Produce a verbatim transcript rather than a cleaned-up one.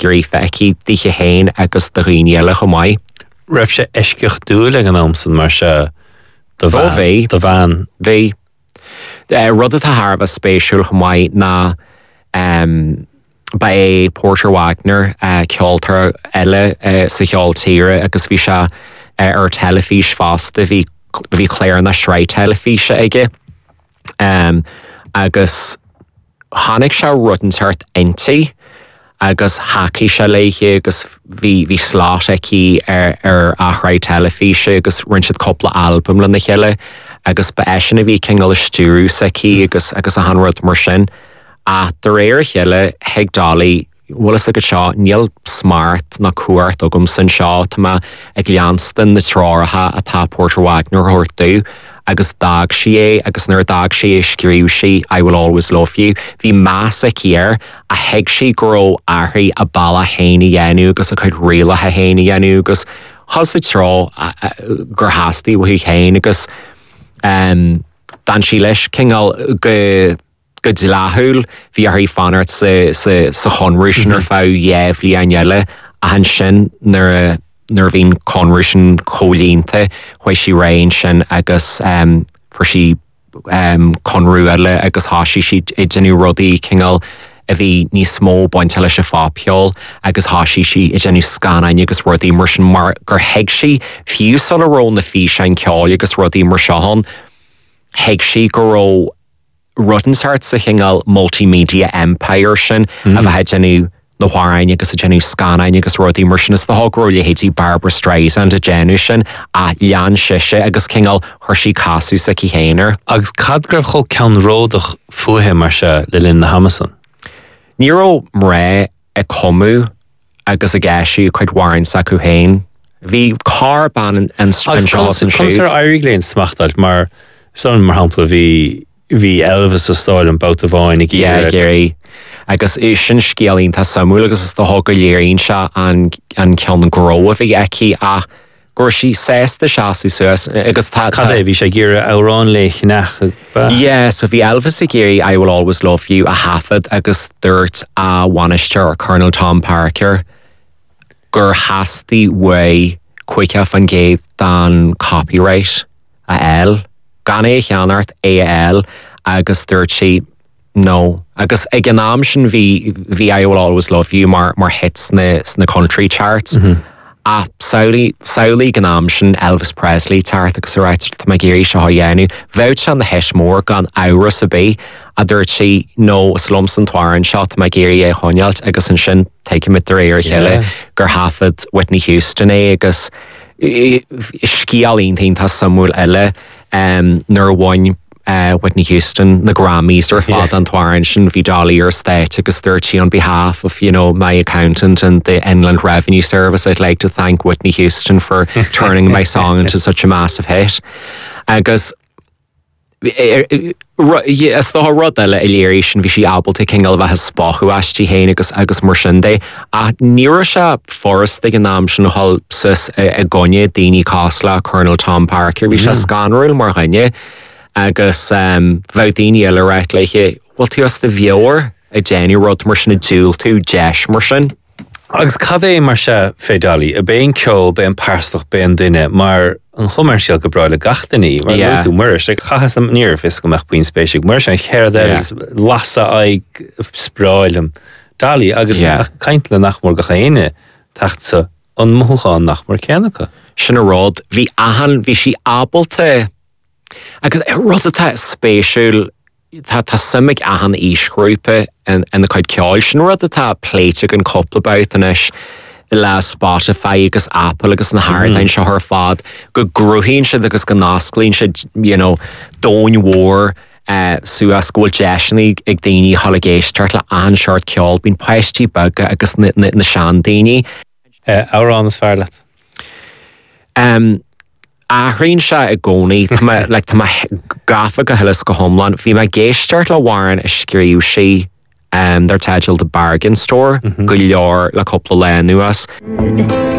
scirí feici dtí héin agus do riíile go maiid. Raibh sé eisceach dúla an amsan mar se do bhí do bhain bhí rud atá Harbh spéisiúil go maiid ná um, ba é Porter Wagner uh, ceoltar eile uh, sa cheol tíre agus bhí se uh, ar telefís fásta bhí bhí cléir na sreid telefíse aige um, agus tháinig se rudantart intí agus haci se leiche agus bhí bhí slát aici ar ar achraid telefíse agus rin siad coppla album le na chéile agus ba éisina bhí cingal stúrú aici agus agus a hanrad mar sin a do réir chéile heag dálaí bhfuil a go seo níl smart na cuairt agam san seo tá ag leanstan na tráirithe atá Porter Wagner thuirtú agus dag si é agus nuair dag si é scríú si I will always love you. Bhí más a céir a heag si goró airthaí a balla héine dhéanú agus a chuid rialathe héine dhéanú agus thos i trá gur hástaí bhí chéin agus um, dan si leis cingal go go diláthúil bhí ar fanart sa, sa, sa chonrisin ar fá dhéh lí aile a han sin nar nar bhín conrisin cholínta chuoi si réin sin agus um, for si um, conrú eile agus háisi si i genú rudaí cingal a bhí níos smó bainte lei se fápiol agus háisi si i genú scanáin agus rudaí mar sin mar gur heag si fiú sol a ró na fí sein ceáil agus rudaí mar seán heag si go ró Ruttensart sa chingal multimedia empire sin mm-hmm. a bheit genú na hwaráin agus a genú scanáin agus rudaí mar sin is do thógróil hétí Barbara Streisand a genú sin a lean siise agus cingal thuirsí casú sa chéinar. Agus cad gur cho ceann ródach fuathe mar se le linn na Hamilton? Níró mré a comú agus a gceisiú chuid hwaráin sa chu héin. Bhí cá ban an seo an siúd. Cosar airí léon smachtáil mar son mar hampla bhí Bhí Elvis a stáil an bouta bháin ag géirí agus é sin scéalaín tá samú agus is do thóga léiríonn se an an ceann gró a bhí aici a gur si sésta seaú suas agus tá Cad é bhí sé ggéire árán le chinach Yeah, so bhí Elvis a géirí I will always love you a hafad agus dúirt a bhainisteir Colonel Tom Parker gur hastíí way cuiice fan géad dan copyright a eil gan é cheanart A L agus dúirt si no agus ag an am sin bhí bhí I will always love you mar mar hits na, na country charts mm-hmm. a saolaí saolaí gan am sin Elvis Presley tart agus a ráit tá géirí se dhéanú bheit se na heis mór gan áras a bé a dúirt si nó slums an twarin seo tá géirí é chonealt agus an sin take mit de réir chéile gur hafad Whitney Houston é agus scialín tín tá samúil eile Um, nuair bhain uh, Whitney Houston na Grammys ar fad yeah. an twarin sin bhí dálaí ar state agus dúirt on behalf of you know my accountant and the Inland Revenue Service I'd like to thank Whitney Houston for turning my song into such a massive hit agus is dá rud eile i léirí sin bhí si ábalta cingal bheit spáchu astí héin agus agus mar sin dé a níor se forrasta an náam sin hall sus a gonne daoine cásla Colonel Tom Parker bhí se scanúil mar ghine agus bheith daoine eile réit leiche bhil tú as de bheor a déanaí rud mar sin na dúil tú deis mar sin. Agus cad é mar se fédalí a béon ceol béon páirstach béon duine mar an chomersial go bráile gachtaí mar yeah. tú mar ag chachas am níor fis go meach buin spéisiigh mar an chéad lasa ag spráilm dalí agus yeah. caiintla nachmór go chéine tachtsa an mthúcháin nachmór ceannacha. Sin a rád bhí ahan bhí si ábalta agus rud atá spéisiúil Tá tá simig ahan ísgrúpa in in the chuid ceáil sin rud atá pléite an coppla boutais le Spotify agus Apple agus na háirdain se th fad go grúhíonn siad agus go nasclíonn siad you know dóin mhór uh, suas scóil deisinaí ag daoine thalagéisteart le an seart ceáil bín peistí buga agus na, na, na sean daoine. Uh, Árán is fearr leat. Um, Ahraíonn se i gcónaí le tá gafa go thulas go thomlan bhí me géisteart le bhhain a scríú si um, dar teideal de bargain store mm-hmm. go leor le coppla le nuas.